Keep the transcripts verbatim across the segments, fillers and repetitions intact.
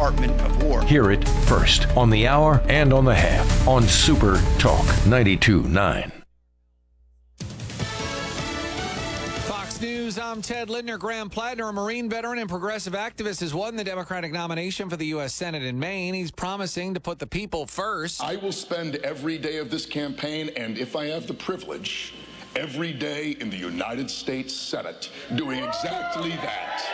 Department of War. Hear it first on the hour and on the half on Super Talk ninety-two point nine. Fox News, I'm Ted Lindner. Graham Plattner, a Marine veteran and progressive activist, has won the Democratic nomination for the U S Senate in Maine. He's promising to put the people first. I will spend every day of this campaign, and if I have the privilege, every day in the United States Senate doing exactly that.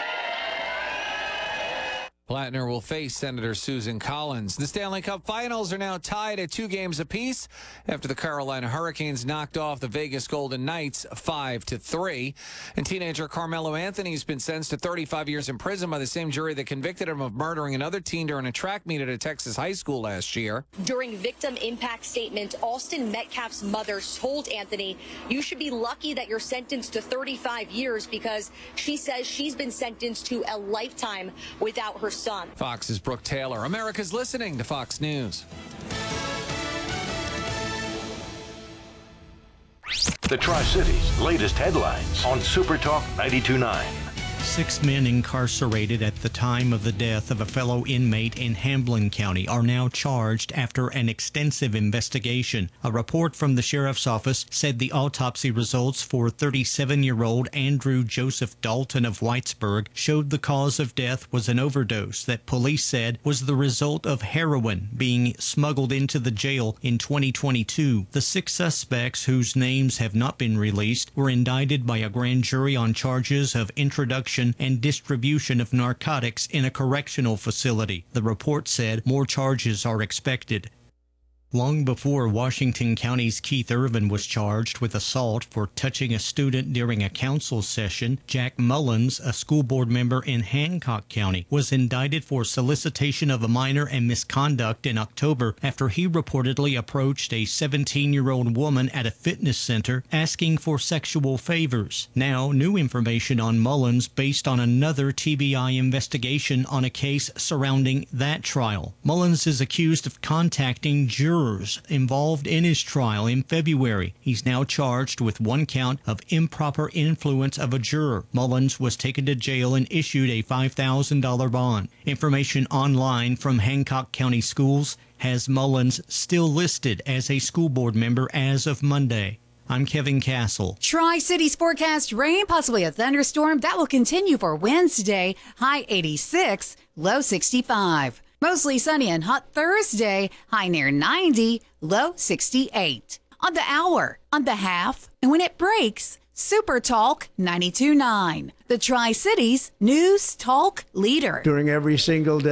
Plattner will face Senator Susan Collins. The Stanley Cup Finals are now tied at two games apiece after the Carolina Hurricanes knocked off the Vegas Golden Knights five to three. And teenager Carmelo Anthony has been sentenced to thirty-five years in prison by the same jury that convicted him of murdering another teen during a track meet at a Texas high school last year. During victim impact statement, Austin Metcalf's mother told Anthony, "You should be lucky that you're sentenced to thirty-five years because she says she's been sentenced to a lifetime without her son." Fox's Brooke Taylor. America's listening to Fox News. The Tri-Cities' latest headlines on Super Talk ninety-two point nine. Six men incarcerated at the time of the death of a fellow inmate in Hamblin County are now charged after an extensive investigation. A report from the sheriff's office said the autopsy results for thirty-seven-year-old Andrew Joseph Dalton of Whitesburg showed the cause of death was an overdose that police said was the result of heroin being smuggled into the jail in twenty twenty-two. The six suspects, whose names have not been released, were indicted by a grand jury on charges of introduction and distribution of narcotics in a correctional facility. The report said more charges are expected. Long before Washington County's Keith Irvin was charged with assault for touching a student during a council session, Jack Mullins, a school board member in Hancock County, was indicted for solicitation of a minor and misconduct in October after he reportedly approached a seventeen-year-old woman at a fitness center asking for sexual favors. Now, new information on Mullins based on another T B I investigation on a case surrounding that trial. Mullins is accused of contacting jurors involved in his trial in February. He's now charged with one count of improper influence of a juror. Mullins was taken to jail and issued a five thousand dollars bond. Information online from Hancock County Schools has Mullins still listed as a school board member as of Monday. I'm Kevin Castle. Tri-Cities forecast rain, possibly a thunderstorm. That will continue for Wednesday. High eighty-six, low sixty-five. Mostly sunny and hot Thursday, high near ninety, low sixty-eight. On the hour, on the half, and when it breaks, Super Talk ninety-two point nine. The Tri-Cities News Talk Leader. During every single day.